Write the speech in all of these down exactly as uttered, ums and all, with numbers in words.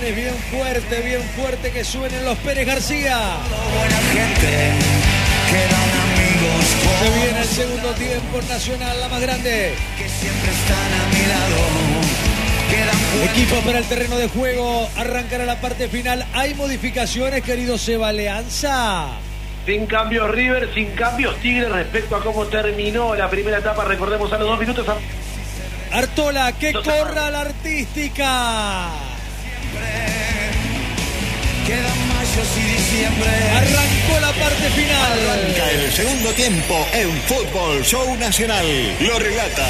viene bien fuerte, bien fuerte, que suenen los Pérez García. Buena gente, quedan amigos. Se viene el segundo tiempo en Nacional, la más grande. Que siempre están a mi lado. Quedan Equipo para el terreno de juego, arrancará la parte final. ¿Hay modificaciones, querido Seba Leanza? Sin cambios River, sin cambios Tigre respecto a cómo terminó la primera etapa. Recordemos a los dos minutos. A... Artola, que corra la artística. Quedan mayos y diciembre. Arrancó la parte final. Arranca el segundo tiempo en Fútbol Show Nacional. Lo relata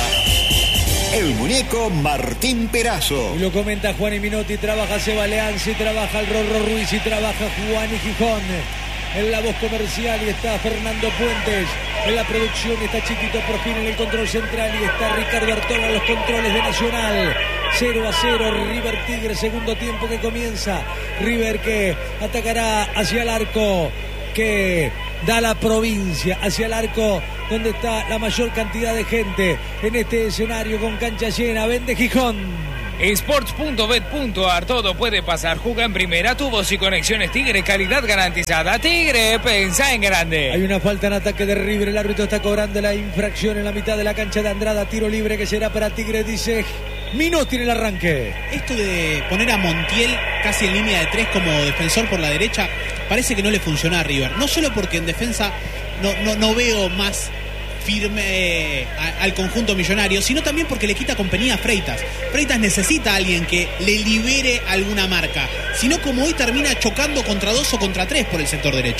el muñeco Martín Perazo. Y lo comenta Juan y Minotti, trabaja Seba Leanza, y trabaja el Rorro Ruiz, y trabaja Juan y Gijón. En la voz comercial y está Fernando Puentes. En la producción está Chiquito Profil en el control central y está Ricardo Artola en los controles de Nacional. cero a cero, River Tigre, segundo tiempo que comienza. River que atacará hacia el arco que da la provincia, hacia el arco donde está la mayor cantidad de gente en este escenario con cancha llena. Vende Gijón. Sports punto bet punto ar, todo puede pasar. Juega en primera, tubos y conexiones Tigre, calidad garantizada. Tigre, pensá en grande. Hay una falta en ataque de River, el árbitro está cobrando la infracción en la mitad de la cancha de Andrada. Tiro libre que será para Tigre, dice Minotti en el arranque. Esto de poner a Montiel casi en línea de tres como defensor por la derecha parece que no le funciona a River. No solo porque en defensa no, no, no veo más firme eh, a, al conjunto millonario, sino también porque le quita compañía a Freitas. Freitas necesita a alguien que le libere alguna marca, sino como hoy termina chocando contra dos o contra tres por el sector derecho.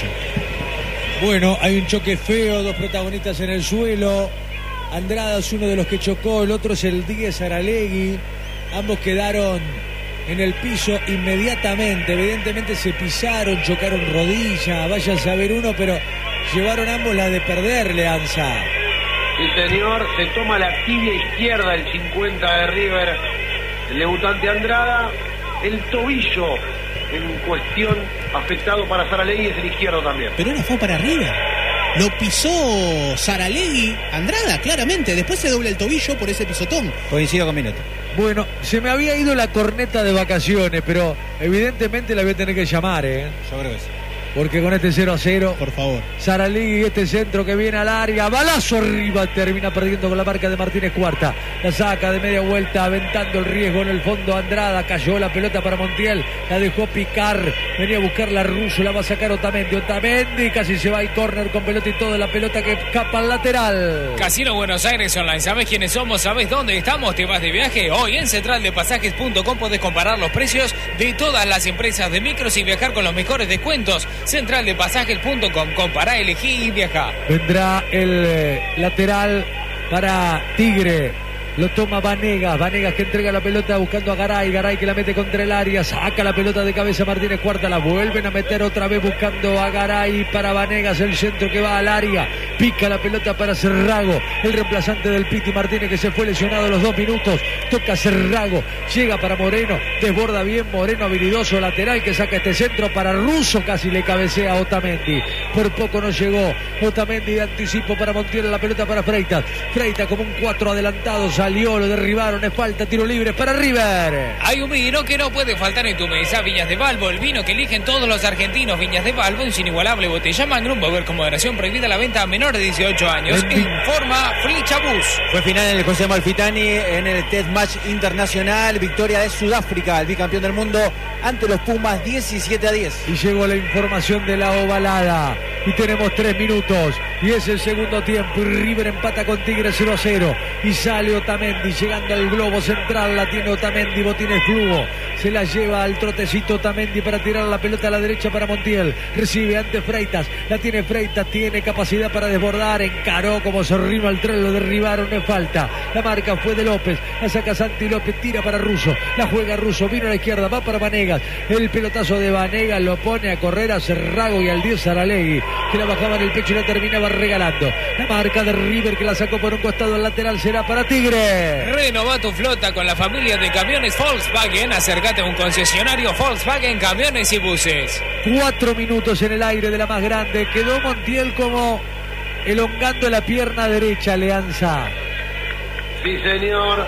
Bueno, hay un choque feo, dos protagonistas en el suelo. Andrada es uno de los que chocó, el otro es el diez Aralegui. Ambos quedaron en el piso inmediatamente, evidentemente se pisaron, chocaron rodilla, vaya a saber uno, pero llevaron ambos la de perder, Leanza. Sí, señor, se toma la tibia izquierda, el cincuenta de River, el debutante Andrada. El tobillo en cuestión afectado para Saralegui es el izquierdo también. Pero era fue para River. Lo pisó Saralegui, Andrada, claramente. Después se dobla el tobillo por ese pisotón. Coincido con Minuto. Bueno, se me había ido la corneta de vacaciones, pero evidentemente la voy a tener que llamar, ¿eh? Yo creo que sí. Porque con este cero a cero, por favor, Saralegui, este centro que viene al área, balazo arriba, termina perdiendo con la marca de Martínez Cuarta. La saca de media vuelta, aventando el riesgo en el fondo Andrada. Cayó la pelota para Montiel, la dejó picar. Venía a buscar la Russo, la va a sacar Otamendi. Otamendi casi se va al córner con pelota y todo. La pelota que escapa al lateral. Casino Buenos Aires Online. ¿Sabes quiénes somos? ¿Sabes dónde estamos? ¿Te vas de viaje? Hoy en central de pasajes punto com podés comparar los precios de todas las empresas de micros y viajar con los mejores descuentos. central de pasajes punto com, compará, elegí y viaja. Vendrá el eh, lateral para Tigre. Lo toma Vanegas, Vanegas que entrega la pelota buscando a Garay, Garay que la mete contra el área, saca la pelota de cabeza Martínez Cuarta, la vuelven a meter otra vez buscando a Garay para Vanegas, el centro que va al área, pica la pelota para Cerrago, el reemplazante del Piti Martínez que se fue lesionado a los dos minutos, toca Cerrago, llega para Moreno, desborda bien Moreno, habilidoso lateral que saca este centro para Russo, casi le cabecea a Otamendi, por poco no llegó, Otamendi de anticipo para Montiel, la pelota para Freitas, Freitas como un cuatro adelantado, salió, lo derribaron, es falta, tiro libre para River. Hay un vino que no puede faltar en tu mesa, Viñas de Balbo, el vino que eligen todos los argentinos. Viñas de Balbo, en su inigualable botella Magnum, beber con moderación, prohibida la venta a menor de dieciocho años. Informa Flichabús. Fue final en el José Amalfitani en el Test Match Internacional, victoria de Sudáfrica, el bicampeón del mundo ante los Pumas, diecisiete a diez. Y llegó la información de la ovalada y tenemos tres minutos y es el segundo tiempo y River empata con Tigre cero a cero y sale Otamendi llegando al globo central, la tiene Otamendi, botines flujo, se la lleva al trotecito Otamendi para tirar la pelota a la derecha para Montiel, recibe ante Freitas, la tiene Freitas, tiene capacidad para desbordar, encaró como se arriba al tren, lo derribaron, no es falta, la marca fue de López, la saca Santi López, tira para Russo, la juega Russo, vino a la izquierda, va para Vanegas, el pelotazo de Vanegas lo pone a correr a Cerrago y al diez Saralegui, que la bajaba en el pecho y la terminaba regalando, la marca de River que la sacó por un costado al lateral será para Tigre. Renova tu flota con la familia de camiones Volkswagen. Acércate a un concesionario Volkswagen Camiones y Buses. Cuatro minutos en el aire de la más grande. Quedó Montiel como elongando la pierna derecha, Leanza. Sí, señor.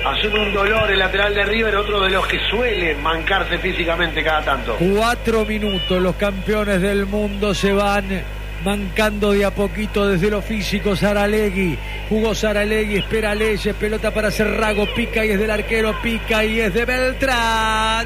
asume un dolor el lateral de River, otro de los que suele mancarse físicamente cada tanto. Cuatro minutos, los campeones del mundo se van mancando de a poquito desde lo físico. Saralegui, jugó Saralegui, espera Leyes, pelota para Cerrago, pica y es del arquero, pica y es de Beltrán.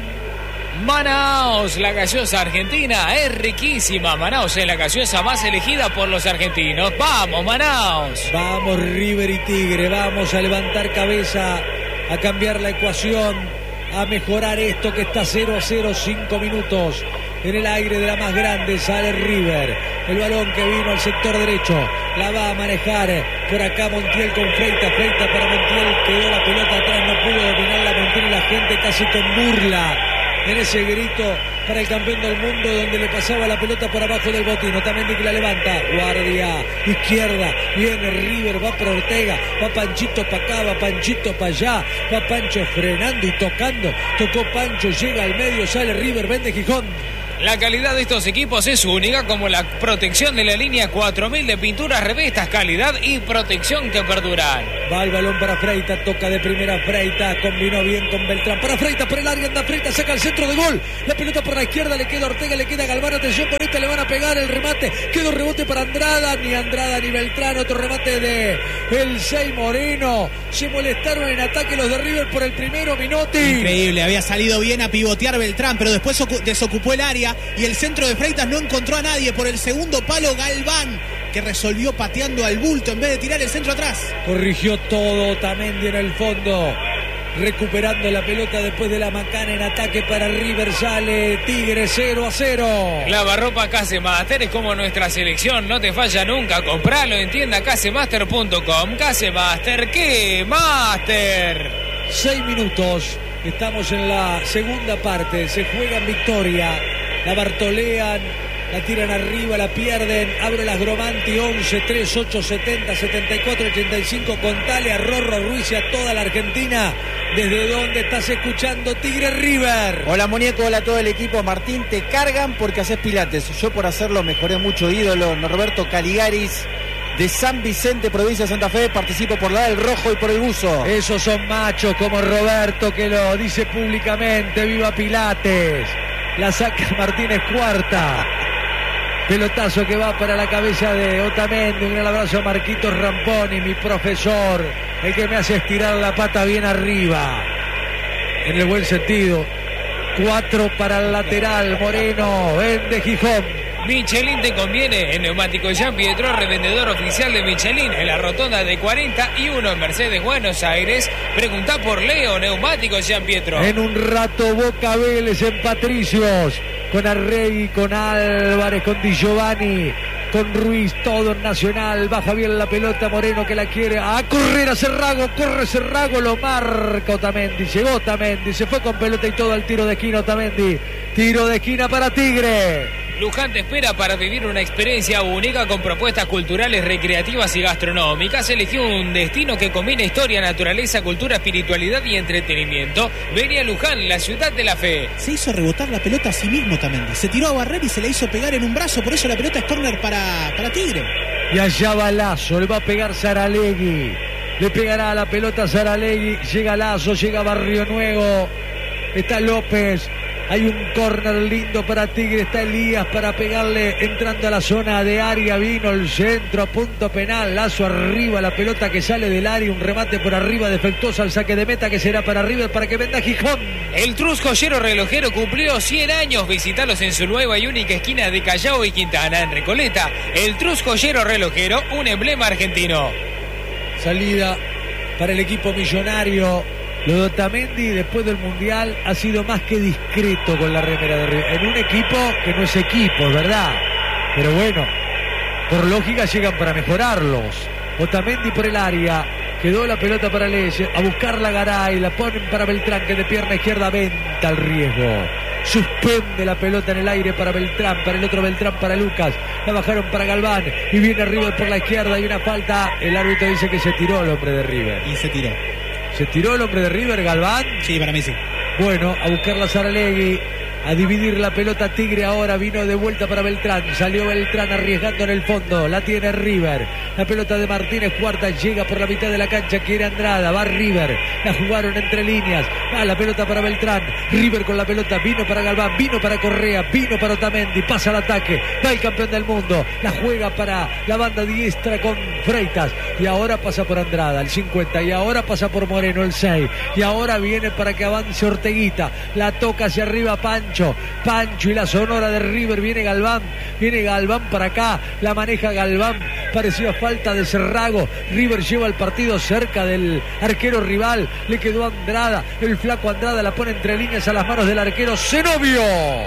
Manaos, la gaseosa argentina es riquísima. Manaos es la gaseosa más elegida por los argentinos. ¡Vamos, Manaos! Vamos, River y Tigre, vamos a levantar cabeza, a cambiar la ecuación, a mejorar esto que está cero a cero, cinco minutos. En el aire de la más grande sale River. El balón que vino al sector derecho. La va a manejar por acá Montiel con Freitas. Freitas para Montiel. Quedó la pelota atrás. No pudo dominarla Montiel y la gente casi con burla. En ese grito para el campeón del mundo donde le pasaba la pelota por abajo del botín. Otamendi que la levanta. Guardia. Izquierda. Viene River. Va por Ortega. Va Panchito para acá. Va Panchito para allá. Va Pancho frenando y tocando. Tocó Pancho. Llega al medio. Sale River. Vende Gijón. La calidad de estos equipos es única, como la protección de la línea cuatro mil de pinturas Revistas, calidad y protección que perduran. Va el balón para Freitas, toca de primera Freitas, combinó bien con Beltrán. Para Freitas, por el área anda Freitas, saca el centro de gol. La pelota por la izquierda, le queda Ortega, le queda Galván. Atención con esta, le van a pegar el remate. Quedó rebote para Andrada, ni Andrada ni Beltrán. Otro remate de el seis Moreno. Se molestaron en ataque los de River por el primero, Minotti. Increíble, había salido bien a pivotear Beltrán, pero después desocupó el área y el centro de Freitas no encontró a nadie. Por el segundo palo Galván, que resolvió pateando al bulto en vez de tirar el centro atrás. Corrigió todo Otamendi en el fondo, recuperando la pelota después de la macana en ataque para River. Sale Tigre cero a cero. Lavarropa Casemaster es como nuestra selección, no te falla nunca. Compralo en tienda casemaster punto com. Casemaster, ¿qué? Master. Seis minutos, estamos en la segunda parte, se juega en Victoria. La bartolean, la tiran arriba, la pierden. Abre las Gromanti once, tres, ocho, setenta, setenta y cuatro, ochenta y cinco. Contale a Rorro Ruiz y a toda la Argentina desde donde estás escuchando Tigre River. Hola muñeco, hola a todo el equipo. Martín, te cargan porque haces pilates. Yo por hacerlo mejoré mucho. Ídolo Norberto Caligaris de San Vicente, provincia de Santa Fe. Participo por la del rojo y por el buzo. Esos son machos como Roberto que lo dice públicamente. Viva Pilates. La saca Martínez cuarta. Pelotazo que va para la cabeza de Otamendi. Un gran abrazo a Marquitos Ramponi, mi profesor, el que me hace estirar la pata bien arriba, en el buen sentido. Cuatro para el lateral. Moreno, vende Gijón. Michelin te conviene. En Neumático Jean Pietro, revendedor oficial de Michelin en la rotonda de cuarenta y uno en Mercedes, Buenos Aires. Preguntá por Leo, Neumático Jean Pietro. En un rato Boca Vélez en Patricios, con Arregui, con Álvarez, con Di Giovanni, con Ruiz, todo en Nacional. Baja bien la pelota Moreno que la quiere a correr a Cerrago, corre Cerrago, lo marca Otamendi. Llegó Otamendi, se fue con pelota y todo al tiro de esquina Otamendi. Tiro de esquina para Tigre. Luján te espera para vivir una experiencia única con propuestas culturales, recreativas y gastronómicas. Elegí un destino que combina historia, naturaleza, cultura, espiritualidad y entretenimiento. Vení a Luján, la ciudad de la fe. Se hizo rebotar la pelota a sí mismo también. Se tiró a barrer y se la hizo pegar en un brazo. Por eso la pelota es córner para, para Tigre. Y allá va Lazo, le va a pegar Saralegui. Le pegará a la pelota Saralegui. Llega Lazo, llega Barrio Nuevo. Está López. Hay un córner lindo para Tigre. Está Elías para pegarle entrando a la zona de área. Vino el centro a punto penal. Lazo arriba, la pelota que sale del área. Un remate por arriba defectuoso al saque de meta que será para River para que venda Gijón. El Trus Joyero Relojero cumplió cien años. Visitalos en su nueva y única esquina de Callao y Quintana en Recoleta. El Trus Joyero Relojero, un emblema argentino. Salida para el equipo millonario. Lo de Otamendi después del Mundial ha sido más que discreto con la remera de River. En un equipo que no es equipo, es verdad. Pero bueno, por lógica llegan para mejorarlos. Otamendi por el área. Quedó la pelota para Leyes. A buscar la Garay. La ponen para Beltrán que de pierna izquierda venta el riesgo. Suspende la pelota en el aire para Beltrán. Para el otro Beltrán para Lucas. La bajaron para Galván. Y viene River por la izquierda. Hay una falta. El árbitro dice que se tiró el hombre de River. Y se tiró. ¿Se tiró el hombre de River, Galván? Sí, para mí sí. Bueno, a buscar la Saralegui. a dividir la pelota Tigre. Ahora vino de vuelta para Beltrán, salió Beltrán arriesgando en el fondo, la tiene River, la pelota de Martínez Cuarta llega por la mitad de la cancha, quiere Andrada, va River, la jugaron entre líneas, va la pelota para Beltrán, River con la pelota, vino para Galván, vino para Correa, vino para Otamendi, pasa al ataque, va el campeón del mundo, la juega para la banda diestra con Freitas, y ahora pasa por Andrada, el cincuenta, y ahora pasa por Moreno, el seis, y ahora viene para que avance Orteguita, la toca hacia arriba Pancho, Pancho y la sonora de River, viene Galván, viene Galván para acá, la maneja Galván, parecía falta de Cerrago, River lleva el partido cerca del arquero rival, le quedó Andrada, el flaco Andrada la pone entre líneas a las manos del arquero Zenobio.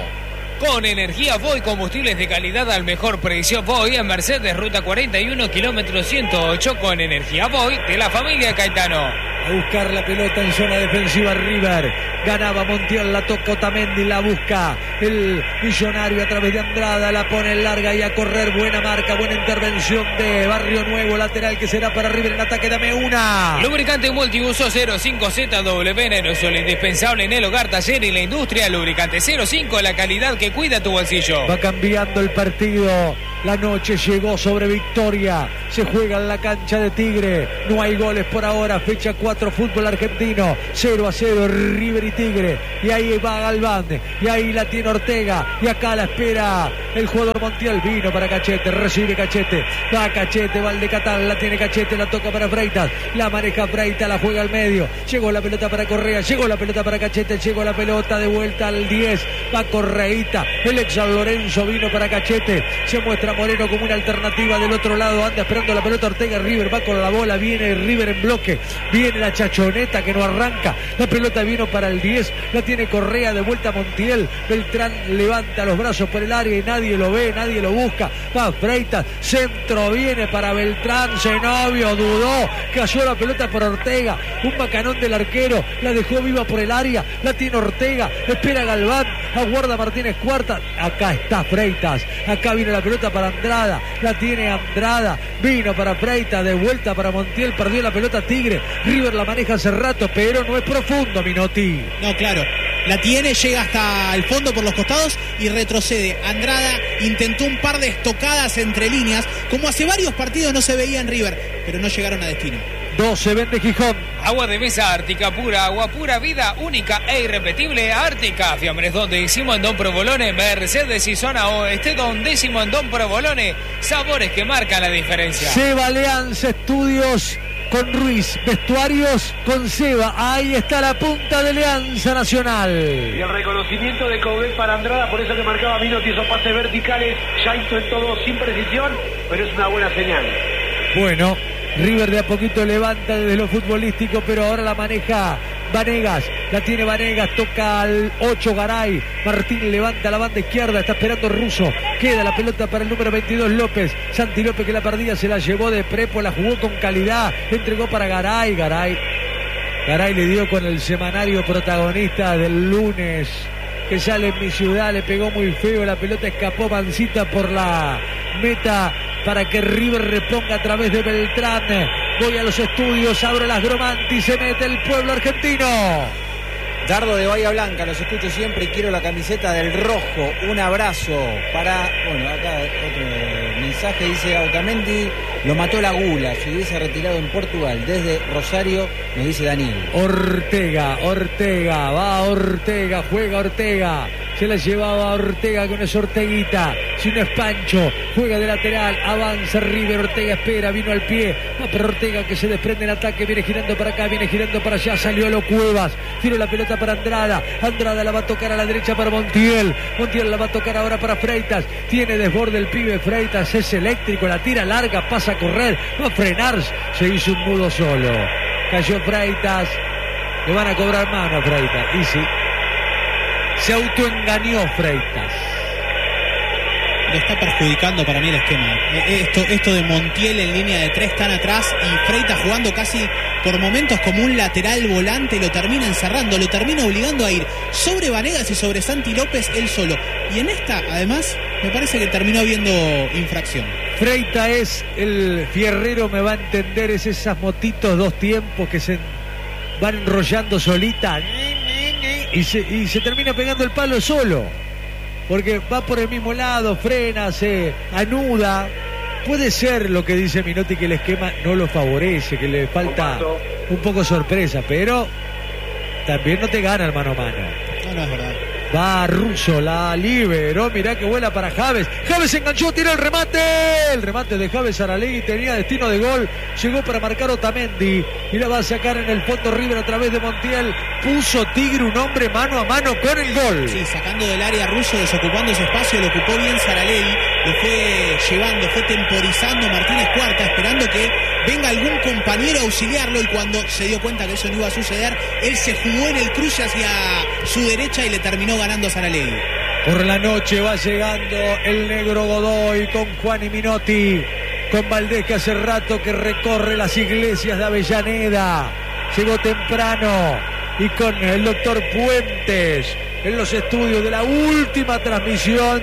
Con energía Voy, combustibles de calidad al mejor precio. Voy en Mercedes, ruta cuarenta y uno, kilómetro ciento ocho. Con energía Voy de la familia Caetano. A buscar la pelota en zona defensiva River. Ganaba Montiel, la toca Otamendi, la busca el millonario a través de Andrada, la pone larga y a correr. Buena marca, buena intervención de Barrio Nuevo, lateral que será para River en ataque. Dame una. Lubricante multiuso cero cinco Z W N, aerosol indispensable en el hogar, taller y la industria. Lubricante cero cinco, la calidad que cuida tu bolsillo. Va cambiando el partido. La noche llegó sobre Victoria. Se juega en la cancha de Tigre. No hay goles por ahora. Fecha cuatro, fútbol argentino. cero a cero, River y Tigre. Y ahí va Galván. Y ahí la tiene Ortega. Y acá la espera el jugador Montiel. Vino para Cachete. Recibe Cachete. Va Cachete. Va el de Catal. La tiene Cachete. La toca para Freitas. La maneja Freitas. La juega al medio. Llegó la pelota para Correa. Llegó la pelota para Cachete. Llegó la pelota de vuelta al diez. Va Correita. El ex San Lorenzo vino para Cachete. Se muestra Moreno como una alternativa del otro lado, anda esperando la pelota Ortega, River va con la bola, viene River en bloque, viene la chachoneta que no arranca, la pelota vino para el diez, la tiene Correa, de vuelta Montiel, Beltrán levanta los brazos por el área y nadie lo ve, nadie lo busca, va Freitas, centro viene para Beltrán, Zenobio dudó, cayó la pelota por Ortega, un macanón del arquero, la dejó viva por el área, la tiene Ortega, espera Galván, aguarda Martínez Cuarta, acá está Freitas, acá viene la pelota para Andrada, la tiene Andrada, vino para Freitas, de vuelta para Montiel, perdió la pelota Tigre, River la maneja hace rato, pero no es profundo, Minotti. No, claro, la tiene, llega hasta el fondo por los costados y retrocede. Andrada intentó un par de estocadas entre líneas, como hace varios partidos no se veía en River, pero no llegaron a destino. doce vende Gijón. Agua de mesa Ártica pura, agua pura vida única e irrepetible. Ártica, Fiambres Don décimo en Don Provolone, Mercedes y zona oeste Don décimo en Don Provolone. Sabores que marcan la diferencia. Seba Leanza Estudios con Ruiz, vestuarios con Seba. Ahí está la punta de Alianza Nacional. Y el reconocimiento de Coudet para Andrada, por eso que marcaba Minotti esos pases verticales. Ya intentó dos sin precisión, pero es una buena señal. Bueno, River de a poquito levanta desde lo futbolístico, pero ahora la maneja Vanegas, la tiene Vanegas, toca al ocho Garay, Martín levanta la banda izquierda, está esperando Russo, queda la pelota para el número veintidós López, Santi López que la perdía, se la llevó de Prepo, la jugó con calidad, entregó para Garay, Garay, Garay le dio con el semanario protagonista del lunes, que sale en Mi Ciudad, le pegó muy feo, la pelota escapó mansita por la meta, para que River reponga a través de Beltrán. Voy a los estudios, abro las Gromanti, se mete el pueblo argentino. Dardo de Bahía Blanca, los escucho siempre y quiero la camiseta del rojo. Un abrazo para... Bueno, acá otro mensaje dice: Otamendi lo mató la gula, se hubiese retirado en Portugal. Desde Rosario, nos dice Daniel. Ortega, Ortega, va Ortega, juega Ortega. Se la llevaba Ortega con esa Orteguita. Si no es Pancho, juega de lateral, avanza River, Ortega espera, vino al pie. Va para Ortega que se desprende el ataque, viene girando para acá, viene girando para allá, salió Lo Cuevas. Tiró la pelota para Andrada. Andrada la va a tocar a la derecha para Montiel. Montiel la va a tocar ahora para Freitas. Tiene desborde el pibe Freitas, es eléctrico, la tira larga, pasa a correr, va a frenar. Se hizo un mudo solo. Cayó Freitas. Le van a cobrar mano a Freitas. Y sí. Se autoengañó Freitas. Le está perjudicando para mí el esquema. Esto, esto de Montiel en línea de tres tan atrás y Freitas jugando casi por momentos como un lateral volante, lo termina encerrando, lo termina obligando a ir sobre Vanegas y sobre Santi López él solo. Y en esta, además, me parece que terminó habiendo infracción. Freitas es el fierrero, me va a entender, es esas motitos dos tiempos que se van enrollando solita. y se, y se termina pegando el palo solo, porque va por el mismo lado, frena, se anuda. Puede ser lo que dice Minotti, que el esquema no lo favorece, que le falta un poco sorpresa, pero también no te gana el mano a mano. No, no es verdad. Va Russo, la liberó, mirá que vuela para Javes. Javes se enganchó, tira el remate. El remate de Javes Saralegui tenía destino de gol. Llegó para marcar Otamendi y la va a sacar en el fondo River a través de Montiel. Puso Tigre un hombre mano a mano con el gol. Sí, sacando del área Russo, desocupando ese espacio, lo ocupó bien Saralegui. Lo fue llevando, fue temporizando Martínez Cuarta, esperando que venga algún compañero a auxiliarlo, y cuando se dio cuenta que eso no iba a suceder, él se jugó en el cruce hacia su derecha y le terminó ganando a Saralegui. Por la noche va llegando el negro Godoy con Juan y Minotti, con Valdés, que hace rato que recorre las iglesias de Avellaneda. Llegó temprano, y con el doctor Puentes en los estudios de la última transmisión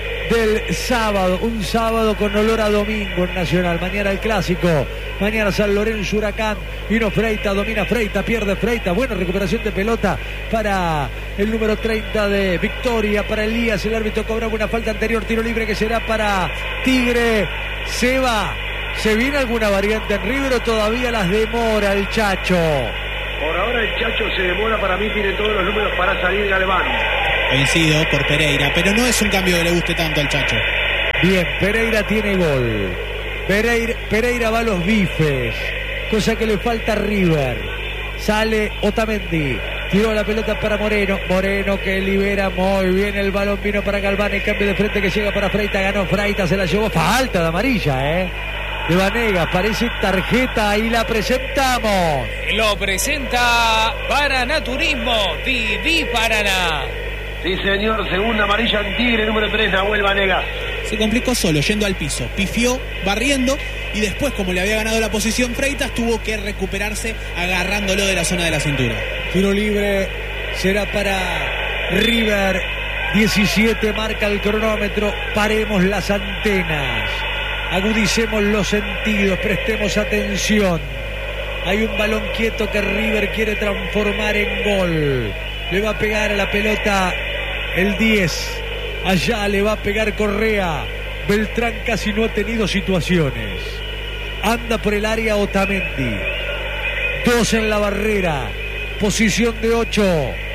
del sábado, un sábado con olor a domingo en Nacional. Mañana el clásico, mañana San Lorenzo Huracán. Vino Freita, domina Freita, pierde Freita. Buena recuperación de pelota para el número treinta de Victoria, para Elías. El árbitro cobraba una falta anterior, tiro libre que será para Tigre. Se va, ¿se viene alguna variante en River o todavía las demora el Chacho? Por ahora el Chacho se demora, para mí tiene todos los números para salir Galván. Coincido por Pereira, pero no es un cambio que le guste tanto al Chacho. Bien, Pereira tiene gol. Pereira, Pereira va a los bifes, cosa que le falta a River. Sale Otamendi, tiró la pelota para Moreno. Moreno que libera muy bien el balón, vino para Galván, el cambio de frente que llega para Freita, ganó Freita, se la llevó. Falta de amarilla, ¿eh? De Vanegas, parece tarjeta y la presentamos. Lo presenta Paraná Turismo, Viví Paraná. Sí, señor, segunda amarilla en Tigre, número tres, Nahuel Vanegas. Se complicó solo, yendo al piso, pifió, barriendo, y después, como le había ganado la posición Freitas, tuvo que recuperarse agarrándolo de la zona de la cintura. Tiro libre será para River. diecisiete marca el cronómetro. Paremos las antenas, agudicemos los sentidos, prestemos atención. Hay un balón quieto que River quiere transformar en gol. Le va a pegar a la pelota el diez. Allá le va a pegar Correa. Beltrán casi no ha tenido situaciones. Anda por el área Otamendi. Dos en la barrera. Posición de ocho.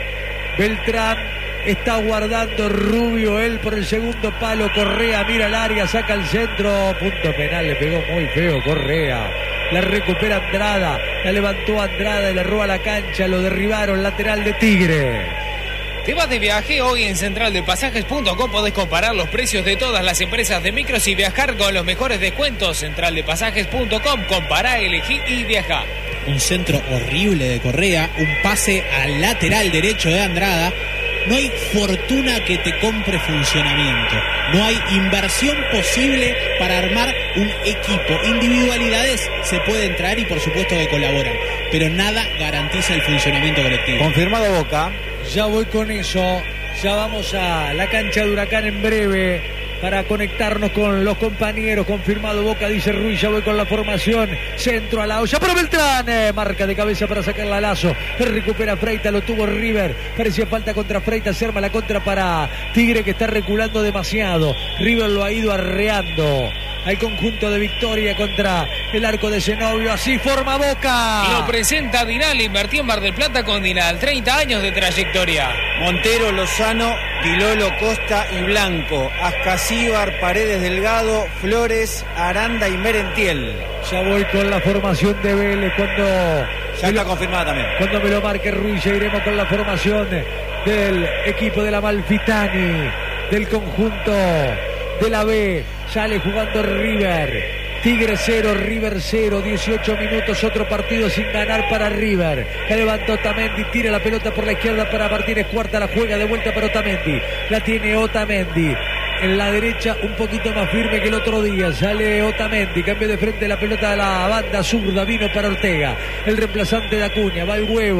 Beltrán está guardando, Rubio, él por el segundo palo. Correa mira el área, saca el centro. Punto penal, le pegó muy feo Correa. La recupera Andrada, la levantó Andrada y la roba a la cancha, lo derribaron, lateral de Tigre. Te vas de viaje, hoy en central de pasajes punto com podés comparar los precios de todas las empresas de micros y viajar con los mejores descuentos. central de pasajes punto com, compará, elegí y viajá. Un centro horrible de Correa, un pase al lateral derecho de Andrada. No hay fortuna que te compre funcionamiento. No hay inversión posible para armar un equipo. Individualidades se pueden traer y por supuesto que colaboran, pero nada garantiza el funcionamiento colectivo. Confirmado Boca. Ya voy con eso. Ya vamos a la cancha de Huracán en breve para conectarnos con los compañeros. Confirmado Boca, dice Ruiz. Ya voy con la formación. Centro a la olla para Beltrán. Eh, marca de cabeza para sacarla a Lazo. Recupera Freita, lo tuvo River. Parecía falta contra Freita. Se arma la contra para Tigre, que está reculando demasiado. River lo ha ido arreando al conjunto de Victoria contra el arco de Zenobio. Así forma Boca. Lo presenta Dinal. Invertí en Mar del Plata con Dinal. treinta años de trayectoria. Montero, Lozano, Dilolo, Costa y Blanco. Ascasíbar, Paredes, Delgado, Flores, Aranda y Merentiel. Ya voy con la formación de Vélez cuando... Ya está confirmada también. Cuando me lo marque Ruiz, ya iremos con la formación del equipo de la Malfitani, del conjunto de la B. Sale jugando River. Tigre cero, River cero, dieciocho minutos, otro partido sin ganar para River. La levantó Otamendi, tira la pelota por la izquierda para Martínez Cuarta, la juega de vuelta para Otamendi. La tiene Otamendi. En la derecha un poquito más firme que el otro día. Sale Otamendi, cambio de frente la pelota a la banda zurda, vino para Ortega. El reemplazante de Acuña, va el huevo.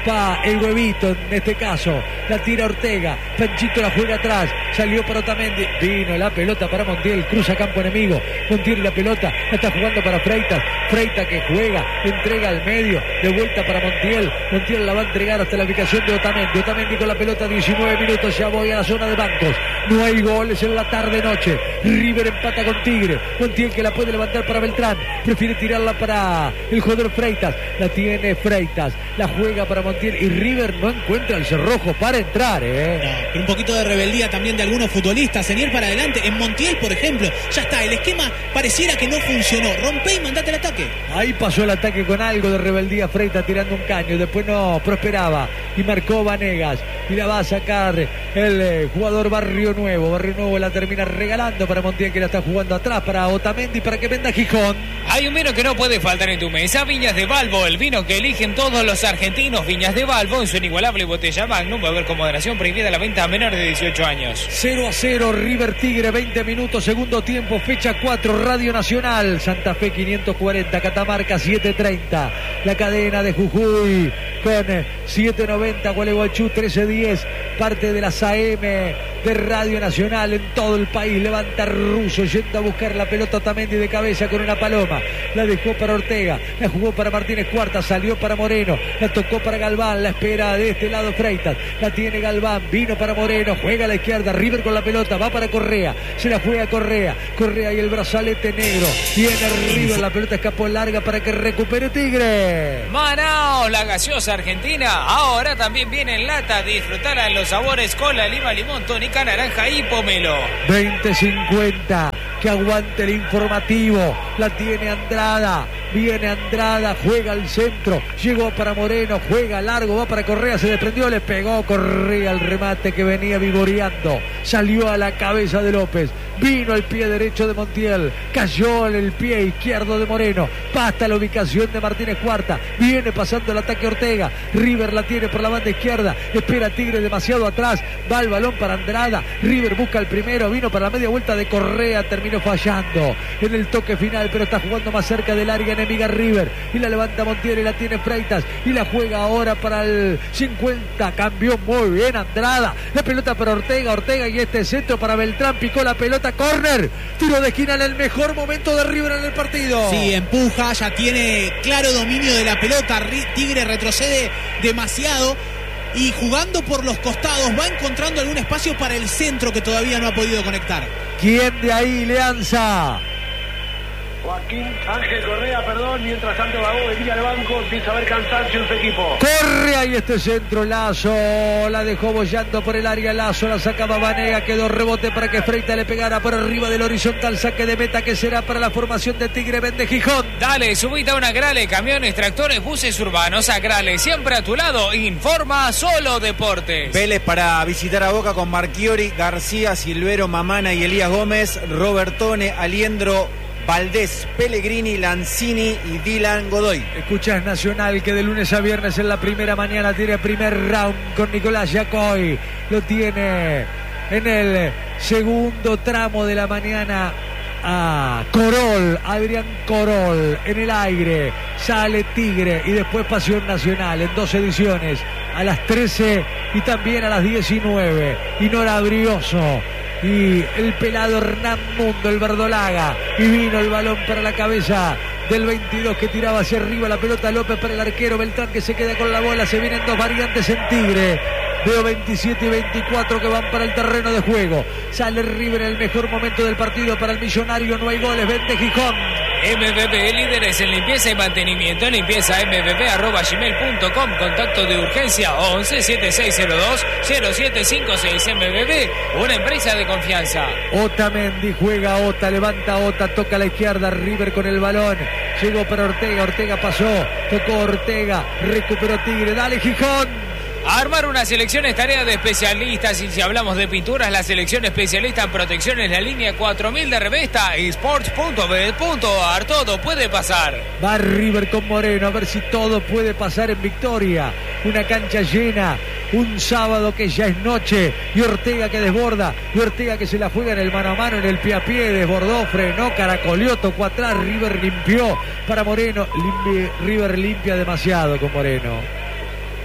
Va el huevito en este caso. La tira Ortega. Panchito la juega atrás. Salió para Otamendi. Vino la pelota para Montiel. Cruza campo enemigo. Montiel y la pelota. La está jugando para Freitas. Freitas que juega. Entrega al medio. De vuelta para Montiel. Montiel la va a entregar hasta la ubicación de Otamendi. Otamendi con la pelota. diecinueve minutos. Ya voy a la zona de bancos. No hay goles en la tarde-noche. River empata con Tigre. Montiel que la puede levantar para Beltrán. Prefiere tirarla para el jugador Freitas. La tiene Freitas. La juega para Montiel. Y River no encuentra el cerrojo para entrar, ¿eh? No, pero un poquito de rebeldía también de algunos futbolistas. En ir para adelante. En Montiel, por ejemplo. Ya está. El esquema pareciera que no funcionó. Rompe y mandate el ataque. Ahí pasó el ataque con algo de rebeldía. Freitas tirando un caño. Después no prosperaba. Y marcó Vanegas. Y la va a sacar el eh, jugador Barrio Nuevo. Barrio Nuevo la termina regalando para Montiel, que la está jugando atrás para Otamendi para que venda Gijón. Hay un vino que no puede faltar en tu mesa. Viñas de Balbo, el vino que eligen todos los argentinos. Viñas de Balbo en su inigualable botella Magnum. Va a haber con moderación, prohibida la venta a menores de dieciocho años. cero a cero River Tigre, veinte minutos, segundo tiempo, fecha cuatro, Radio Nacional. Santa Fe quinientos cuarenta, Catamarca setecientos treinta. La cadena de Jujuy con setecientos noventa, Gualeguaychú trece diez. Parte de las A M de Radio Nacional en todo el país. Levanta Russo yendo a buscar la pelota Otamendi de cabeza con una paloma. La dejó para Ortega. La jugó para Martínez Cuarta. Salió para Moreno. La tocó para Galván. La espera de este lado Freitas. La tiene Galván. Vino para Moreno. Juega a la izquierda. River con la pelota. Va para Correa. Se la juega Correa. Correa y el brazalete negro. Viene River. La pelota escapó larga para que recupere Tigre. Manaos, la gaseosa argentina. Ahora también viene en lata. Disfrutarla en los sabores cola, lima, limón, tónica, naranja y pomelo. veinte cincuenta. Que aguante el informativo. La tiene Andrada. Viene Andrada. Juega al centro. Llegó para Moreno. Juega largo. Va para Correa. Se desprendió. Le pegó Correa al remate que venía vivoreando. Salió a la cabeza de López. Vino el pie derecho de Montiel. Cayó en el pie izquierdo de Moreno. Basta la ubicación de Martínez Cuarta. Viene pasando el ataque Ortega. River la tiene por la banda izquierda. Espera Tigre demasiado atrás. Va el balón para Andrada. River busca el primero. Vino para la media vuelta de Correa. Terminó fallando en el toque final, pero está jugando más cerca del área enemiga River. Y la levanta Montiel y la tiene Freitas. Y la juega ahora para el cincuenta. Cambió muy bien Andrada. La pelota para Ortega. Ortega y este centro para Beltrán. Picó la pelota. Córner. Tiro de esquina en el mejor momento de River en el partido. Sí, empuja. Ya tiene claro dominio de la pelota. Tigre retrocede demasiado. Y jugando por los costados va encontrando algún espacio para el centro que todavía no ha podido conectar. ¿Quién de ahí le alza? Joaquín Ángel Correa, perdón, mientras tanto Bagó venía al banco, empieza a haber cansancio en su equipo. Corre ahí este centro, Lazo, la dejó bollando por el área, Lazo, la sacaba Vanega, quedó rebote para que Freitas le pegara por arriba del horizontal, saque de meta que será para la formación de Tigre Vende Gijón. Dale, subite a una Grale, camiones, tractores, buses urbanos, a Grale, siempre a tu lado, informa Solo Deportes. Vélez para visitar a Boca con Marchiori, García, Silvero, Mamana y Elías Gómez, Robertone, Aliendro, Valdés, Pellegrini, Lanzini y Dylan Godoy. Escuchas Nacional que de lunes a viernes en la primera mañana tiene primer round con Nicolás Yacoy. Lo tiene en el segundo tramo de la mañana a Corol, Adrián Corol en el aire. Sale Tigre y después Pasión Nacional en dos ediciones, a las trece y también a las diecinueve. Y Nora Brioso y el pelado Hernán Mundo, el verdolaga, y vino el balón para la cabeza del veintidós que tiraba hacia arriba la pelota. López para el arquero Beltrán que se queda con la bola. Se vienen dos variantes en Tigre. Veo veintisiete y veinticuatro que van para el terreno de juego. Sale River en el mejor momento del partido para el millonario. No hay goles. Vende Gijón. M V P, líderes en limpieza y mantenimiento. Limpieza m v p arroba gmail punto com. Contacto de urgencia once setenta y seis cero dos cero siete cinco seis. M V P, una empresa de confianza. Otamendi juega Ota, levanta Ota, toca a la izquierda. River con el balón. Llegó para Ortega. Ortega pasó. Tocó Ortega. Recuperó Tigre. Dale Gijón. Armar una selección es tarea de especialistas, y si hablamos de pinturas, la selección especialista en protección es la línea cuatro mil de revista esports punto bet punto a r. Todo puede pasar. Va River con Moreno, a ver si todo puede pasar en Victoria. Una cancha llena, un sábado que ya es noche, y Ortega que desborda, y Ortega que se la juega en el mano a mano, en el pie a pie, desbordó, frenó, caracoleó, tocó atrás, River limpió para Moreno. Limpi, River limpia demasiado con Moreno.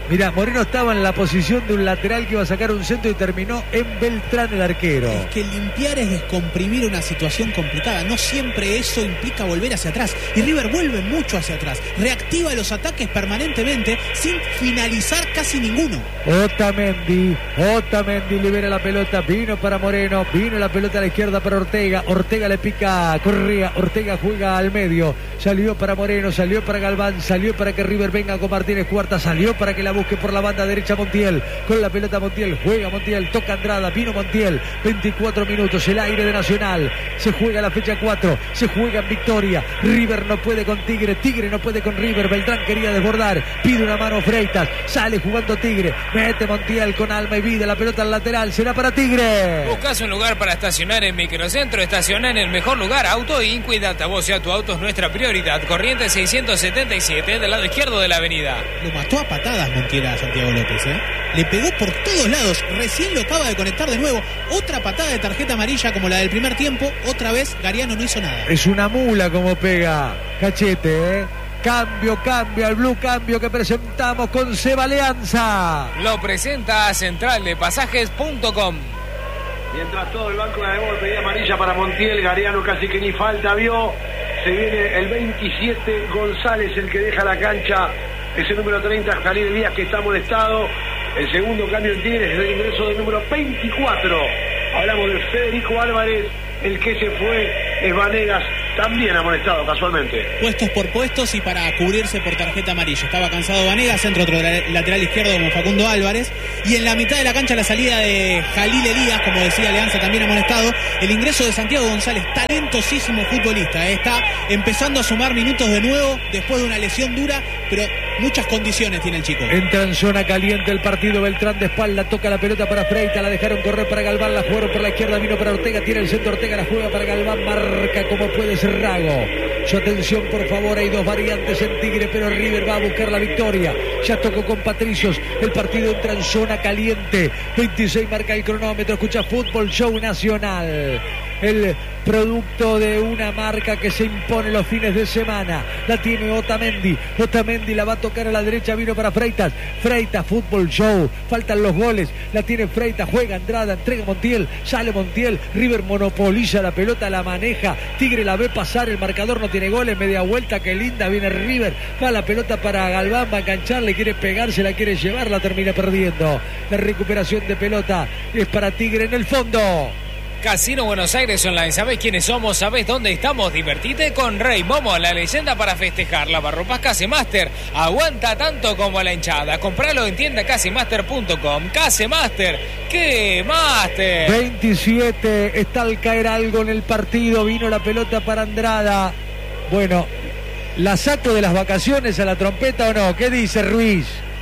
Mirá, Moreno estaba en la posición de un lateral que iba a sacar un centro y terminó en Beltrán el arquero. Es que limpiar es descomprimir una situación complicada. No siempre eso implica volver hacia atrás. Y River vuelve mucho hacia atrás. Reactiva los ataques permanentemente sin finalizar casi ninguno. Otamendi, Otamendi libera la pelota, vino para Moreno, vino la pelota a la izquierda para Ortega. Ortega le pica a Correa, Ortega juega al medio. Salió para Moreno, salió para Galván, salió para que River venga con Martínez Cuarta, salió para que la busque por la banda derecha Montiel, con la pelota Montiel, juega Montiel, toca Andrada, vino Montiel, veinticuatro minutos, el aire de Nacional, se juega la fecha cuatro, se juega en Victoria, River no puede con Tigre, Tigre no puede con River, Beltrán quería desbordar, pide una mano Freitas, sale jugando Tigre, mete Montiel con alma y vida, la pelota al lateral, será para Tigre. Buscas un lugar para estacionar en Microcentro, estaciona en el mejor lugar, Auto Inc. y Altavoz, ya tu auto es nuestra prioridad, Corrientes seiscientos setenta y siete, del lado izquierdo de la avenida. Lo mató a patadas Montiel a Santiago López, ¿eh? Le pegó por todos lados, recién lo acaba de conectar de nuevo, otra patada de tarjeta amarilla como la del primer tiempo, otra vez Gariano no hizo nada. Es una mula como pega Cachete, ¿eh? Cambio, cambio, al blue cambio que presentamos con Seba Alianza. Lo presenta central de pasajes punto com. Mientras todo el banco de gol pedía amarilla para Montiel, Gariano casi que ni falta vio. Se viene el veintisiete, González el que deja la cancha. Es el número treinta, Jalil Elías, que está molestado. El segundo cambio en Tigres es el ingreso del número veinticuatro. Hablamos de Federico Álvarez. El que se fue es Vanegas, también amonestado casualmente. Puestos por puestos y para cubrirse por tarjeta amarilla. Estaba cansado Vanegas, centro otro lateral izquierdo como Facundo Álvarez. Y en la mitad de la cancha la salida de Jalil Elías, como decía Alianza, también amonestado. El ingreso de Santiago González, talentosísimo futbolista. Está empezando a sumar minutos de nuevo después de una lesión dura, pero muchas condiciones tiene el chico. Entra en zona caliente el partido, Beltrán de espalda, toca la pelota para Freitas, la dejaron correr para Galván, la jugaron por la izquierda, vino para Ortega, tiene el centro Ortega, la juega para Galván, marca como puede ser Rago. Su atención, por favor, hay dos variantes en Tigre, pero River va a buscar la victoria. Ya tocó con Patricios, el partido entra en zona caliente. veintiséis marca el cronómetro, escucha Fútbol Show Nacional. El producto de una marca que se impone los fines de semana. La tiene Otamendi. Otamendi la va a tocar a la derecha, vino para Freitas. Freitas, Fútbol Show. Faltan los goles. La tiene Freitas, juega Andrada, entrega Montiel. Sale Montiel. River monopoliza la pelota, la maneja. Tigre la ve pasar, el marcador no tiene goles. Media vuelta, qué linda. Viene River. Va la pelota para Galván, va a engancharle, quiere pegarse, la quiere llevar, la termina perdiendo. La recuperación de pelota es para Tigre en el fondo. Casino Buenos Aires Online. ¿Sabés quiénes somos? ¿Sabés dónde estamos? Divertite con Rey Momo, la leyenda para festejar. Lavarropas Casemaster. Aguanta tanto como la hinchada. Compralo en tienda casemaster punto com. Casemaster. ¡Qué Master! veintisiete. Está al caer algo en el partido. Vino la pelota para Andrada. Bueno, ¿la saco de las vacaciones a la trompeta o no? ¿Qué dice Ruiz?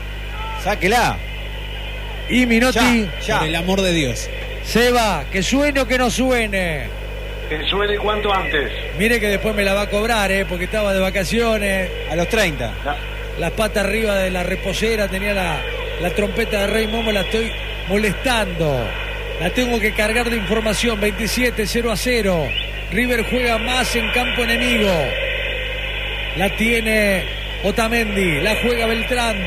Sáquela. Y Minotti. Ya, ya. Por el amor de Dios. Seba, que suene o que no suene. Que suene cuanto antes. Mire que después me la va a cobrar, eh, porque estaba de vacaciones. A los treinta. La... Las patas arriba de la reposera, tenía la, la trompeta de Rey Momo, la estoy molestando. La tengo que cargar de información. veintisiete, cero a cero. River juega más en campo enemigo. La tiene Otamendi, la juega Beltrán.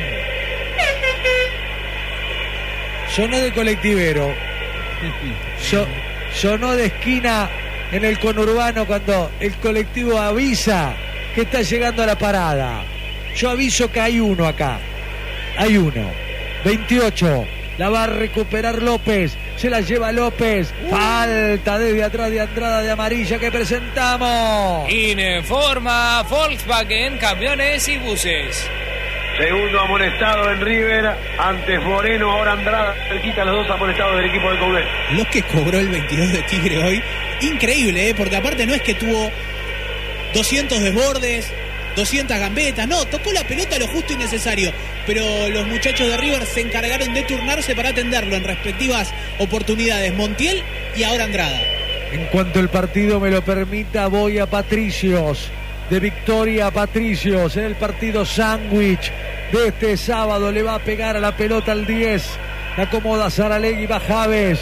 Sonó de colectivero. So, sonó de esquina en el conurbano cuando el colectivo avisa que está llegando a la parada. Yo aviso que hay uno acá. Hay uno. veintiocho. La va a recuperar López. Se la lleva López. Falta desde atrás de Andrada de amarilla que presentamos. Informa Volkswagen, camiones y buses. Segundo amonestado en River, antes Moreno, ahora Andrada, cerquita los dos amonestados del equipo de Coudet. Lo que cobró el veintidós de Tigre hoy, increíble, ¿eh? Porque aparte no es que tuvo doscientos desbordes, doscientas gambetas, no, tocó la pelota lo justo y necesario, pero los muchachos de River se encargaron de turnarse para atenderlo en respectivas oportunidades, Montiel y ahora Andrada. En cuanto el partido me lo permita, voy a Patricios. De Victoria a Patricios en el partido sándwich de este sábado. Le va a pegar a la pelota al diez. La acomoda Saralegui, va Javes.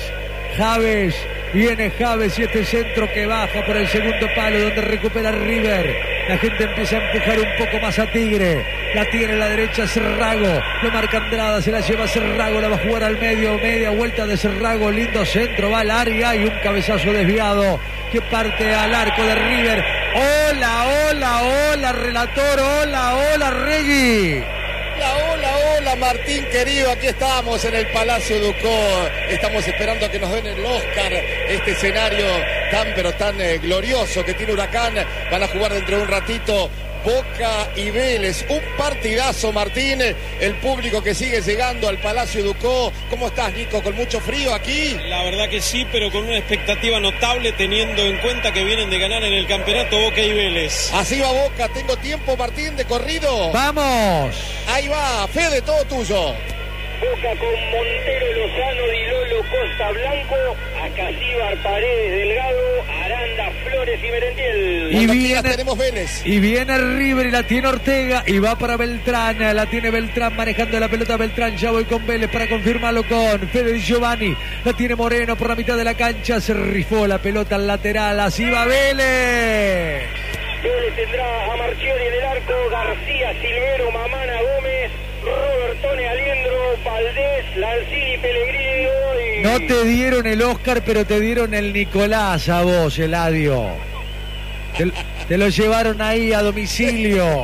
Javes, viene Javes y este centro que baja por el segundo palo donde recupera River. La gente empieza a empujar un poco más a Tigre. La tiene a la derecha Cerrago. Lo marca Andrada, se la lleva Cerrago. La va a jugar al medio. Media vuelta de Cerrago. Lindo centro, va al área y un cabezazo desviado que parte al arco de River. Hola, hola, hola, relator. Hola, hola, Regui. Hola, hola, hola, Martín querido, aquí estamos en el Palacio Ducó, estamos esperando a que nos den el Oscar, este escenario tan pero tan eh, glorioso que tiene Huracán. Van a jugar dentro de un ratito Boca y Vélez, un partidazo, Martín, el público que sigue llegando al Palacio Ducó. ¿Cómo estás, Nico? ¿Con mucho frío aquí? La verdad que sí, pero con una expectativa notable teniendo en cuenta que vienen de ganar en el campeonato Boca y Vélez. Así va Boca, tengo tiempo, Martín, de corrido. ¡Vamos! Ahí va, Fede, todo tuyo. Boca con Montero, Lozano, Di Lolo, Costa Blanco, Acasíbar, Paredes, Delgado, Aranda, Flores y Merentiel. Y viene, tenemos Vélez. Y viene River y la tiene Ortega y va para Beltrán. La tiene Beltrán manejando la pelota. Beltrán, ya voy con Vélez para confirmarlo con Fede Di Giovanni. La tiene Moreno por la mitad de la cancha. Se rifó la pelota al lateral. Así va Vélez. Vélez tendrá a Marchiori en el arco, García, Silvero, Mamana, Gómez, Robertone, Aliendro, Valdés, Lanzini, Pellegrini y... No te dieron el Oscar, pero te dieron el Nicolás a vos, Eladio. Te, te lo llevaron ahí a domicilio.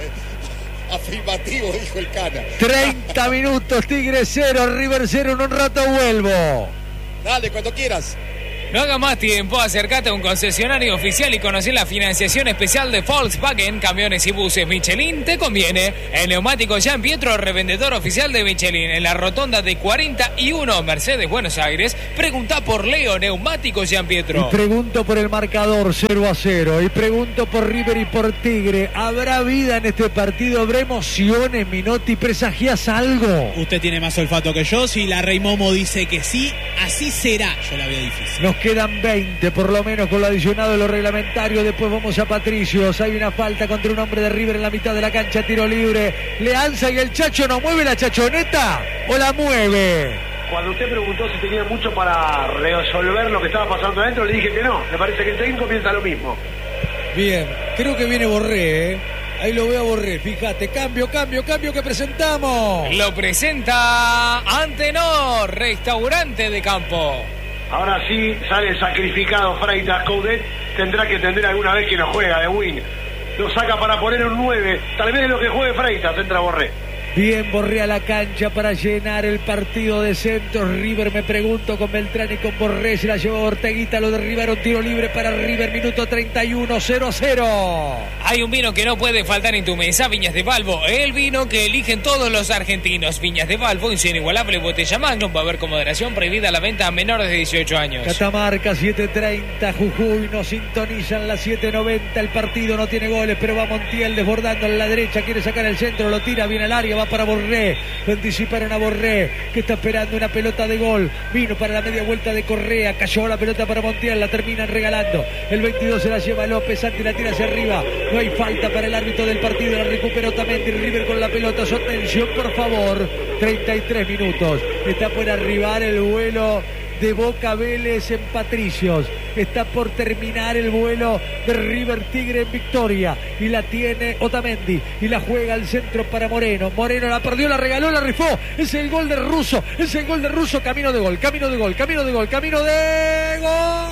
Afirmativo, dijo el Cana. treinta minutos, Tigre cero, River cero. En un rato vuelvo. Dale, cuando quieras. No haga más tiempo, acércate a un concesionario oficial y conocer la financiación especial de Volkswagen, camiones y buses Michelin. Te conviene. El neumático Gian Pietro, revendedor oficial de Michelin, en la rotonda de cuarenta y uno Mercedes, Buenos Aires. Pregunta por Leo, neumático Gian Pietro. Y pregunto por el marcador cero a cero. Y pregunto por River y por Tigre. ¿Habrá vida en este partido? ¿Habrá emociones, Minotti? ¿Presagias algo? Usted tiene más olfato que yo. Si la Rey Momo dice que sí, así será. Yo la veo difícil. Nos quedan veinte por lo menos con lo adicionado de lo reglamentario. Después vamos a Patricios. Hay una falta contra un hombre de River en la mitad de la cancha. Tiro libre. Leanza y el Chacho no mueve la chachoneta o la mueve. Cuando usted preguntó si tenía mucho para resolver lo que estaba pasando adentro, le dije que no. Me parece que el técnico piensa lo mismo. Bien, creo que viene Borré, ¿eh? Ahí lo veo a Borré, fíjate, cambio, cambio, cambio que presentamos. Lo presenta Antenor, restaurante de campo. Ahora sí sale el sacrificado Freitas. Coudet tendrá que entender alguna vez que no juega de win. Lo saca para poner un nueve. Tal vez lo que juegue Freitas, entra Borré. Bien, Borré a la cancha para llenar el partido de centros. River, me pregunto, con Beltrán y con Borré. Se la llevó Orteguita, lo derribaron. Tiro libre para River, minuto treinta y uno, cero a cero. Hay un vino que no puede faltar en tu mesa, Viñas de Valvo. El vino que eligen todos los argentinos. Viñas de Valvo, en su inigualable botella Magnum. Va a haber con moderación, prohibida la venta a menores de dieciocho años. Catamarca, siete treinta. Jujuy nos sintonizan las siete noventa. El partido no tiene goles, pero va Montiel desbordando a la derecha. Quiere sacar el centro, lo tira bien al área. Va para Borré, lo anticiparon a Borré, que está esperando una pelota de gol. Vino para la media vuelta de Correa, cayó la pelota para Montiel, la terminan regalando. El veintidós se la lleva López, Santi la tira hacia arriba. No hay falta para el árbitro del partido, la recuperó Otamendi. River con la pelota, su atención por favor. treinta y tres minutos, está por arribar el vuelo de Boca Vélez en Patricios. Está por terminar el vuelo de River Tigre en Victoria. Y la tiene Otamendi. Y la juega al centro para Moreno. Moreno la perdió, la regaló, la rifó. Es el gol de Russo. Es el gol de Russo. Camino de gol, camino de gol, camino de gol, camino de gol.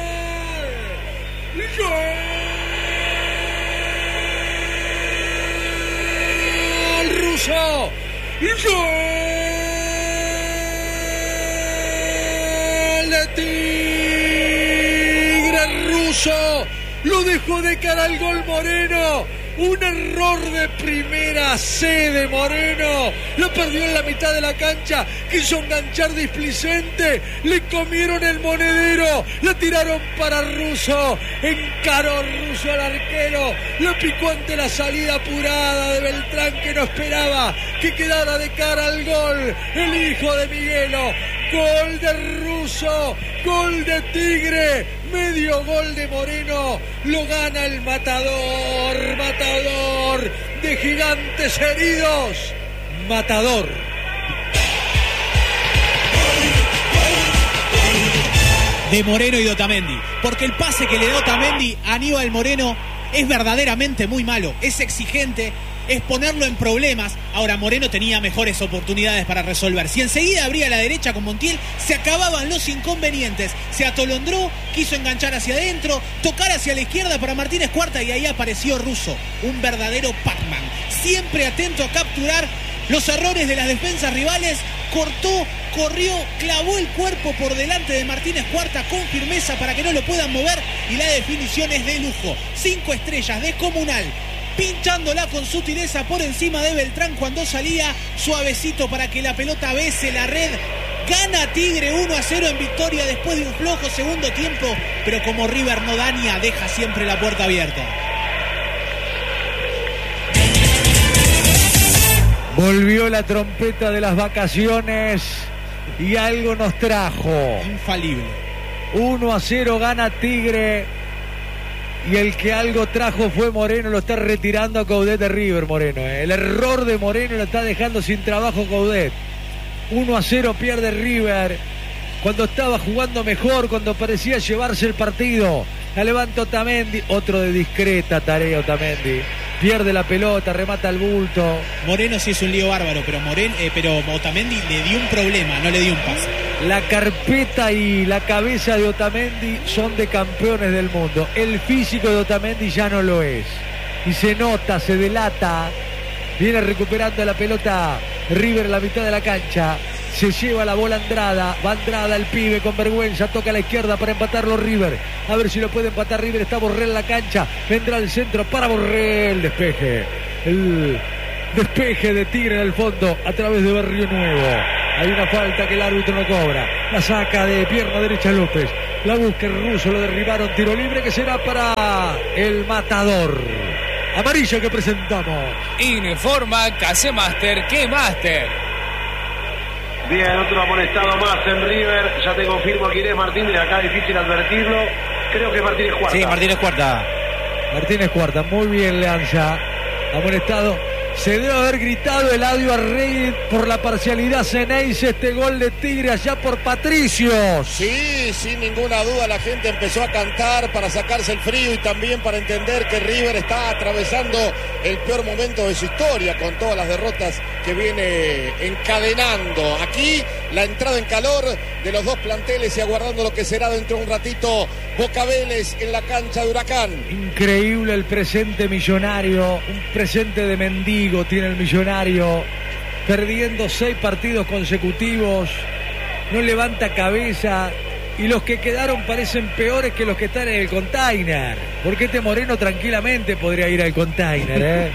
¡Gol! Russo. ¡Gol! Tigre. Russo lo dejó de cara al gol Moreno. Un error de primera C de Moreno. Lo perdió en la mitad de la cancha. Quiso enganchar displicente. Le comieron el monedero. La tiraron para Russo. Encaró Russo al arquero. Lo picó ante la salida apurada de Beltrán, que no esperaba que quedara de cara al gol. El hijo de Miguelo. Gol de Russo. Gol de Tigre. Medio gol de Moreno. Lo gana el matador. Matador de gigantes heridos. Matador. De Moreno y de Otamendi. Porque el pase que le da Otamendi a Aníbal Moreno es verdaderamente muy malo, es exigente, es ponerlo en problemas. Ahora Moreno tenía mejores oportunidades para resolver. Si enseguida abría la derecha con Montiel, se acababan los inconvenientes. Se atolondró, quiso enganchar hacia adentro, tocar hacia la izquierda para Martínez Cuarta y ahí apareció Russo, un verdadero Pac-Man, siempre atento a capturar los errores de las defensas rivales. Cortó, corrió, clavó el cuerpo por delante de Martínez Cuarta con firmeza para que no lo puedan mover, y la definición es de lujo. Cinco estrellas, descomunal, pinchándola con sutileza por encima de Beltrán cuando salía, suavecito para que la pelota bese la red. Gana Tigre uno a cero en victoria después de un flojo segundo tiempo, pero como River no daña, deja siempre la puerta abierta. Volvió la trompeta de las vacaciones y algo nos trajo. Infalible. uno a cero gana Tigre. Y el que algo trajo fue Moreno. Lo está retirando a Coudet de River, Moreno. ¿eh? El error de Moreno lo está dejando sin trabajo Coudet. uno a cero pierde River. Cuando estaba jugando mejor, cuando parecía llevarse el partido. La levanta Otamendi. Otro de discreta tarea Otamendi. Pierde la pelota, remata el bulto. Moreno sí es un lío bárbaro, pero Moreno, eh, pero Otamendi le dio un problema, no le dio un pase. La carpeta y la cabeza de Otamendi son de campeones del mundo. El físico de Otamendi ya no lo es. Y se nota, se delata. Viene recuperando la pelota River en la mitad de la cancha. Se lleva la bola Andrada. Va Andrada, el pibe con vergüenza. Toca a la izquierda para empatarlo River. A ver si lo puede empatar River. Está Borrell en la cancha. Vendrá el centro para Borrell. Despeje. El despeje de Tigre en el fondo a través de Barrio Nuevo. Hay una falta que el árbitro no cobra. La saca de pierna derecha López. La busca el Ruso. Lo derribaron. Tiro libre que será para el Matador. Amarillo que presentamos. Informa Casemaster. ¿Qué Master? Bien, otro amonestado más en River. Ya te confirmo quién es Martínez. Acá difícil advertirlo. Creo que es Martínez Cuarta. Sí, Martínez Cuarta. Martínez Cuarta. Muy bien, Leanza. Amonestado. Se debe haber gritado Eladio Arregui por la parcialidad Ceneice. Este gol de Tigre allá por Patricios. Sí, sin ninguna duda la gente empezó a cantar para sacarse el frío y también para entender que River está atravesando el peor momento de su historia con todas las derrotas que viene encadenando. Aquí la entrada en calor de los dos planteles y aguardando lo que será dentro de un ratito Boca Vélez en la cancha de Huracán. Increíble el presente millonario, un presente de mendigo tiene el Millonario, perdiendo seis partidos consecutivos, no levanta cabeza y los que quedaron parecen peores que los que están en el container, porque este Moreno tranquilamente podría ir al container, ¿eh?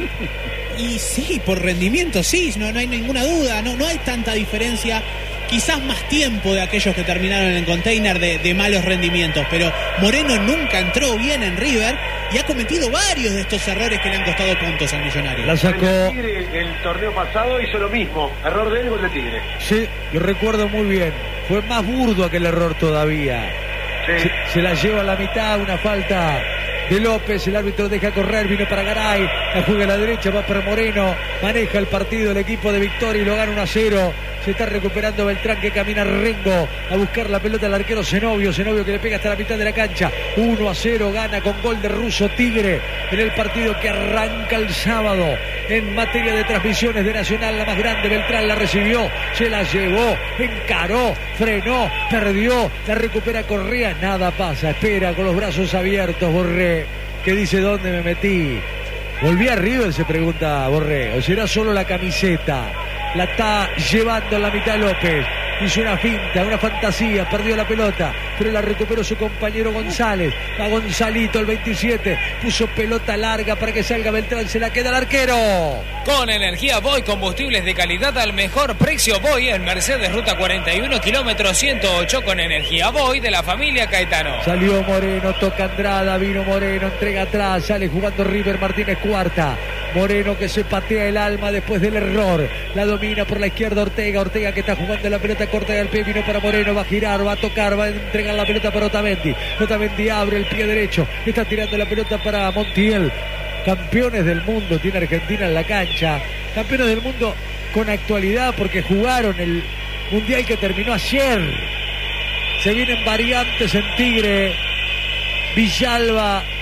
Y sí, por rendimiento sí, no, no hay ninguna duda, no, no hay tanta diferencia. Quizás más tiempo de aquellos que terminaron en el container de, de malos rendimientos, pero Moreno nunca entró bien en River y ha cometido varios de estos errores que le han costado puntos al Millonario. La sacó. El Tigre, el torneo pasado hizo lo mismo. Error de él, gol de Tigre. Sí, lo recuerdo muy bien. Fue más burdo aquel error todavía. Sí. Se, se la lleva a la mitad, una falta de López, el árbitro deja correr, vino para Garay, la juega a la derecha, va para Moreno, maneja el partido el equipo de Victoria y lo gana uno a cero. Se está recuperando Beltrán, que camina Rengo a buscar la pelota al arquero Zenobio. Zenobio que le pega hasta la mitad de la cancha. uno a cero gana con gol de Russo Tigre en el partido que arranca el sábado. En materia de transmisiones de Nacional, la más grande, Beltrán la recibió, se la llevó, encaró, frenó, perdió, la recupera Correa. Nada pasa, espera con los brazos abiertos Borré, que dice: ¿dónde me metí? ¿Volví a River?, se pregunta Borré, o será solo la camiseta. La está llevando en la mitad López. Hizo una finta, una fantasía, perdió la pelota, pero la recuperó su compañero González. Va Gonzalito, el veintisiete, puso pelota larga para que salga Beltrán, se la queda el arquero. Con energía Boy, combustibles de calidad al mejor precio. Boy en Mercedes, ruta cuarenta y uno, kilómetro ciento ocho, con energía Boy de la familia Caetano. Salió Moreno, toca Andrada, vino Moreno, entrega atrás, sale jugando River Martínez Cuarta. Moreno que se patea el alma después del error. La domina por la izquierda Ortega. Ortega que está jugando la pelota corta del pie. Vino para Moreno, va a girar, va a tocar, va a entregar la pelota para Otamendi. Otamendi abre el pie derecho. Está tirando la pelota para Montiel. Campeones del mundo tiene Argentina en la cancha. Campeones del mundo con actualidad porque jugaron el mundial que terminó ayer. Se vienen variantes en Tigre. Villalba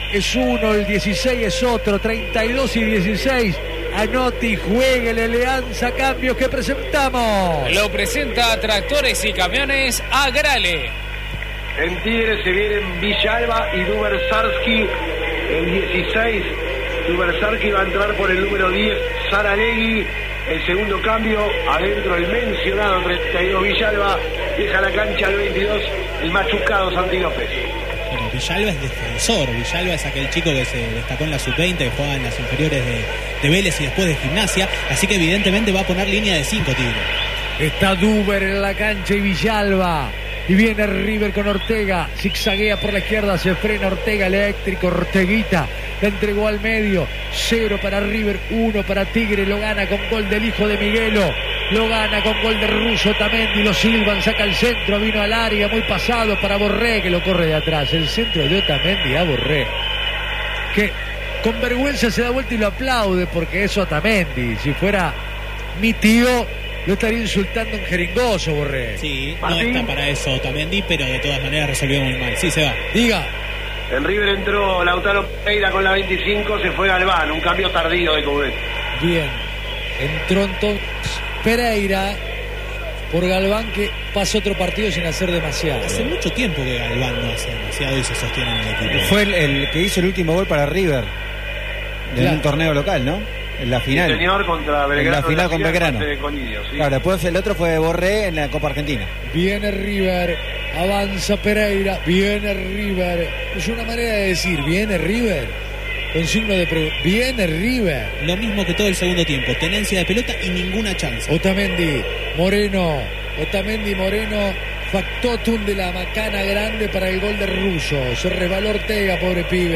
es uno, el dieciséis es otro, treinta y dos y dieciséis. Anote y jueguele, Leanza, cambios que presentamos. Lo presenta Tractores y Camiones Agrale. En Tigre se vienen Villalba y Dubersarsky. El dieciséis, Dubersarsky va a entrar por el número diez, Saralegui. El segundo cambio, adentro el mencionado treinta y dos Villalba. Deja la cancha el veintidós, el machucado Santi López. Bueno, Villalba es defensor. Villalba es aquel chico que se destacó en la sub veinte, que juega en las inferiores de, de Vélez y después de Gimnasia. Así que evidentemente va a poner línea de cinco Tigre. Está Duber en la cancha y Villalba. Y viene River con Ortega, zigzaguea por la izquierda, se frena Ortega, eléctrico, Orteguita, la entregó al medio, cero para River, uno para Tigre, lo gana con gol del hijo de Miguelo, lo gana con gol de Russo Otamendi, lo silban, saca el centro, vino al área, muy pasado para Borré, que lo corre de atrás, el centro de Otamendi a Borré, que con vergüenza se da vuelta y lo aplaude porque es Otamendi, si fuera mi tío lo estaría insultando en jeringoso, Borré. Sí, no está para eso Otamendi, pero de todas maneras resolvió muy mal. Sí, se va. Diga. En River entró Lautaro Pereira con la veinticinco, se fue Galván, un cambio tardío de Coudet. Bien, entró entonces Pereira por Galván, que pasa otro partido sin hacer demasiado. Hace mucho tiempo que Galván no hace demasiado y se sostiene en el equipo. Fue el, el que hizo el último gol para River de Claro. un torneo local, ¿no? En la final. Sí, señor, contra Belgrano. En la final con Belgrano. De Conidio, sí. Claro, después el otro fue Borré en la Copa Argentina. Viene River, avanza Pereira, viene River. Es una manera de decir, viene River, con signo de pregunta. Viene River. Lo mismo que todo el segundo tiempo, tenencia de pelota y ninguna chance. Otamendi, Moreno, Otamendi, Moreno, factotum de la macana grande para el gol de Russo. Se resbaló Ortega, pobre pibe.